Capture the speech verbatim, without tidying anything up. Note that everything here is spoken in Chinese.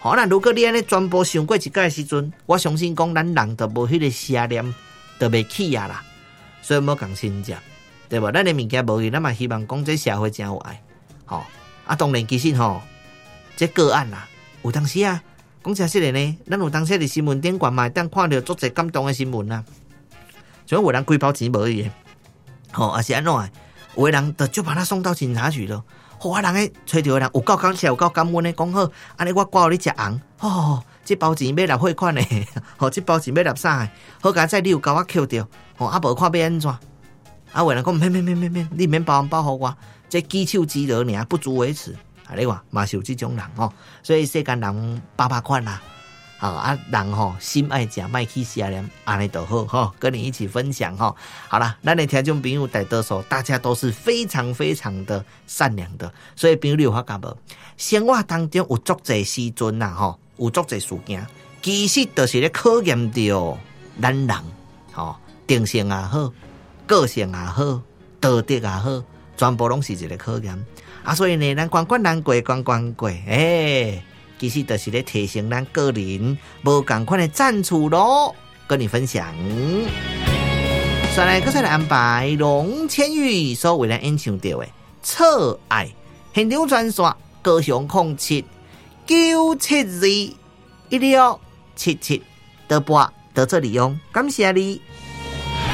好，那如果你安尼全部想过一届时阵，我相信讲咱人就无迄个邪念，就袂起啊啦。所以无讲心结，对无？咱的物件无去，咱嘛希望讲这社会真有爱。吼，啊，当然其实吼，这个案啦，有当时啊，讲真实的呢，咱有当时伫新闻顶悬嘛，当看到足侪感动的新闻啊。像有人几包钱无去，吼，啊是安怎的？有的人就就把他送到警察局了。好啊，人诶找到的人有够感谢，有够感恩的，讲好，安尼我挂互你食红，吼、哦，这包钱要纳汇款的，吼、哦，这包钱要纳啥的？好佳在你有甲我扣掉，吼、哦，啊无看要安怎？啊，有人讲免免免免免，你免包红包互我，这举手之劳尔，不足为耻。啊，你话嘛是有这种人吼、哦，所以世间人八百款啦。好啊，人吼、哦、心爱食，卖去邪念，安尼就好哈、哦。跟你一起分享哈、哦。好啦，咱的听众朋友大多数大家都是非常非常的善良的，所以朋友你有发觉无？生活当中有足侪时阵呐吼，有足侪事件，其实就是咧考验着咱人吼，定性也好，个性也好，道德也好，全部拢是一个考验啊。所以呢，咱关关难过关关过，诶。其实就是咧提升咱个人无同款的赞处咯，跟你分享。再来，再来安排龙千玉所为咱演唱到的《侧爱》，现场专线高雄空七九七二一六七七，得播到这里用，感谢你。